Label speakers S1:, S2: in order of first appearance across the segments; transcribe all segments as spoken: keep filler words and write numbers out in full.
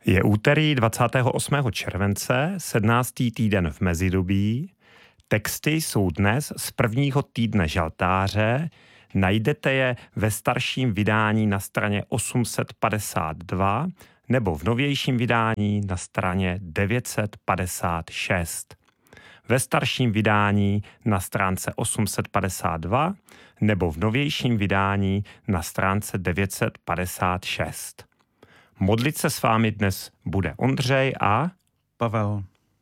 S1: Je úterý dvacátého osmého července, sedmnáctý týden v mezidobí. Texty jsou dnes z prvního týdne žaltáře. Najdete je ve starším vydání na straně osm set padesát dva nebo v novějším vydání na straně devět set padesát šest. Ve starším vydání na stránce osm set padesát dva nebo v novějším vydání na stránce devět set padesát šest. Modlit se s vámi dnes bude Ondřej a
S2: Pavel.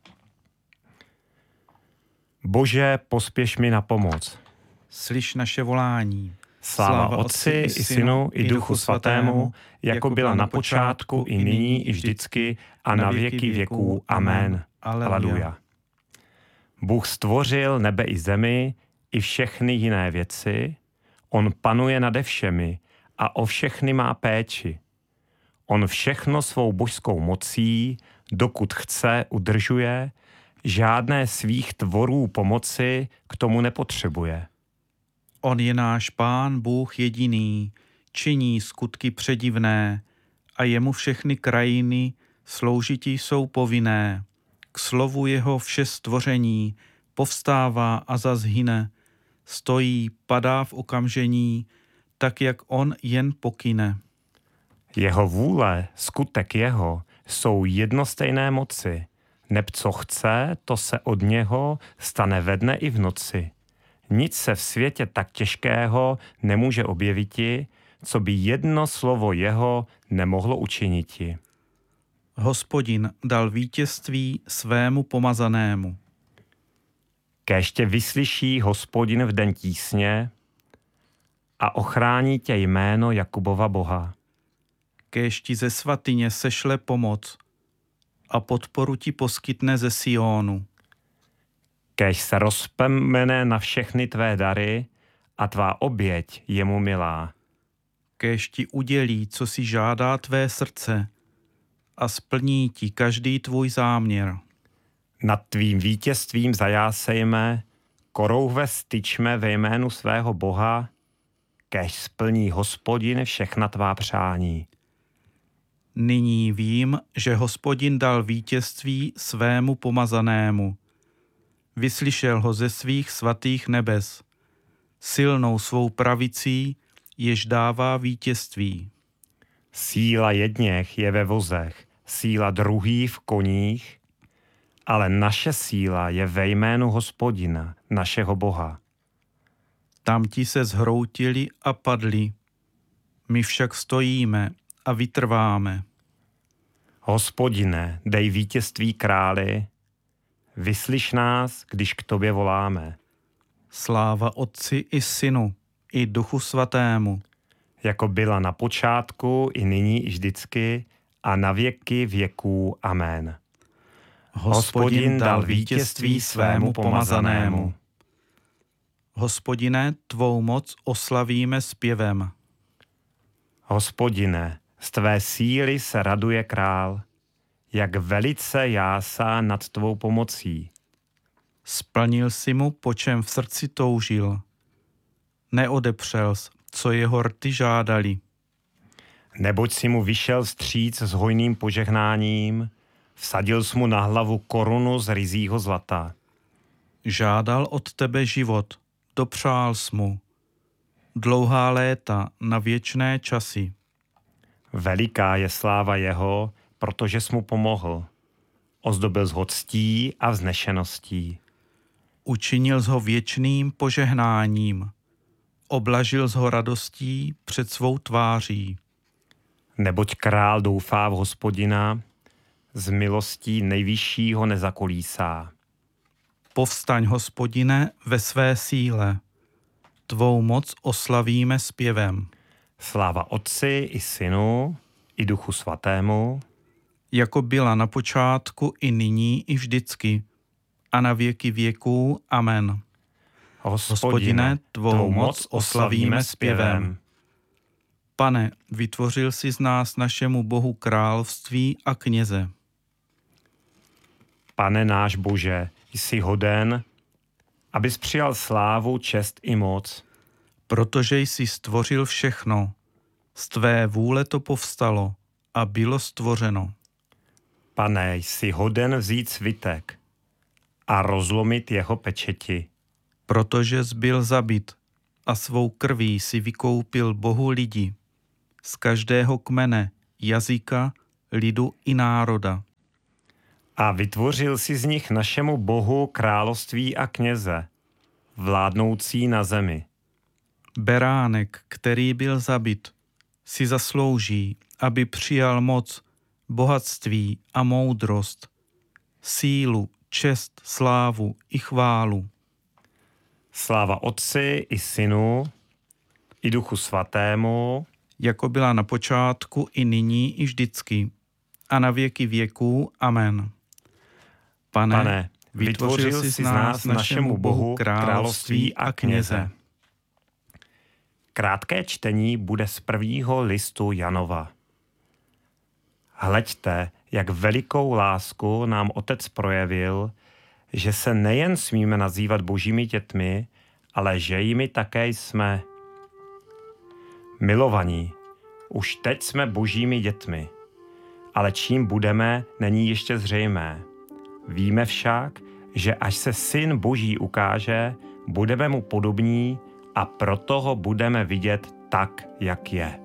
S1: Bože, pospěš mi na pomoc.
S2: Slyš naše volání.
S1: Sláva, Sláva Otci i Synu i Duchu Svatému, jako byla na počátku, i nyní, i vždycky, a na věky věků. Amen. Aleluja. Bůh stvořil nebe i zemi, i všechny jiné věci. On panuje nade všemi a o všechny má péči. On všechno svou božskou mocí, dokud chce, udržuje, žádné svých tvorů pomoci k tomu nepotřebuje.
S2: On je náš Pán Bůh jediný, činí skutky předivné a jemu všechny krajiny sloužití jsou povinné. K slovu jeho vše stvoření povstává a zazhyne, stojí, padá v okamžení, tak jak on jen pokyne.
S1: Jeho vůle, skutek jeho, jsou jednostejné moci. Neb co chce, to se od něho stane ve dne i v noci. Nic se v světě tak těžkého nemůže objeviti, co by jedno slovo jeho nemohlo učiniti.
S2: Hospodin dal vítězství svému pomazanému.
S1: Kéž tě vyslyší Hospodin v den tísně a ochrání tě jméno Jakubova Boha.
S2: Kéž ti ze svatyně sešle pomoc a podporu ti poskytne ze Sionu.
S1: Kéž se rozpomene na všechny tvé dary a tvá oběť je mu milá.
S2: Kéž ti udělí, co si žádá tvé srdce a splní ti každý tvůj záměr.
S1: Nad tvým vítězstvím zajásejme, korouhve styčme ve jménu svého Boha, kéž splní Hospodin všechna tvá přání.
S2: Nyní vím, že Hospodin dal vítězství svému pomazanému. Vyslyšel ho ze svých svatých nebes. Silnou svou pravicí, jež dává vítězství.
S1: Síla jedněch je ve vozech, síla druhých v koních, ale naše síla je ve jménu Hospodina, našeho Boha.
S2: Tamti se zhroutili a padli. My však stojíme a vytrváme.
S1: Hospodine, dej vítězství králi, vyslyš nás, když k tobě voláme.
S2: Sláva Otci i Synu, i Duchu Svatému.
S1: Jako byla na počátku, i nyní, i vždycky, a na věky věků. Amen.
S2: Hospodin dal vítězství svému pomazanému. Hospodine, tvou moc oslavíme zpěvem.
S1: Hospodine, z tvé síly se raduje král, jak velice jásá nad tvou pomocí.
S2: Splnil si mu, po čem v srdci toužil. Neodepřels, co jeho rty žádali.
S1: Neboť si mu vyšel vstříc s hojným požehnáním, vsadil jsi mu na hlavu korunu z ryzího zlata.
S2: Žádal od tebe život, dopřál jsi mu. Dlouhá léta na věčné časy.
S1: Veliká je sláva jeho, protože jsi mu pomohl. Ozdobil jsi ho ctí a vznešeností.
S2: Učinil jsi ho věčným požehnáním. Oblažil jsi ho radostí před svou tváří.
S1: Neboť král doufá v Hospodina, z milostí nejvyššího nezakolísá.
S2: Povstaň, Hospodine, ve své síle. Tvou moc oslavíme zpěvem.
S1: Sláva Otci i Synu i Duchu Svatému,
S2: jako byla na počátku, i nyní, i vždycky, a na věky věků. Amen. Hospodine, tvou moc oslavíme zpěvem. Pane, vytvořil jsi z nás našemu Bohu království a kněze.
S1: Pane náš Bože, jsi hoden, abys přijal slávu, čest i moc.
S2: Protože jsi stvořil všechno, z tvé vůle to povstalo a bylo stvořeno.
S1: Pane, jsi hoden vzít svitek a rozlomit jeho pečeti.
S2: Protože zbyl zabit a svou krví si vykoupil Bohu lidi z každého kmene, jazyka, lidu i národa.
S1: A vytvořil si z nich našemu Bohu království a kněze, vládnoucí na zemi.
S2: Beránek, který byl zabit, si zaslouží, aby přijal moc, bohatství a moudrost, sílu, čest, slávu i chválu.
S1: Sláva Otci i Synu i Duchu Svatému,
S2: jako byla na počátku i nyní i vždycky a na věky věků. Amen. Pane,
S1: Pane, vytvořil jsi z nás našemu Bohu království a kněze. Krátké čtení bude z prvního listu Janova. Hleďte, jak velikou lásku nám Otec projevil, že se nejen smíme nazývat božími dětmi, ale že jimi také jsme. Milovaní, už teď jsme božími dětmi, ale čím budeme, není ještě zřejmé. Víme však, že až se Syn Boží ukáže, budeme mu podobní a proto ho budeme vidět tak, jak je.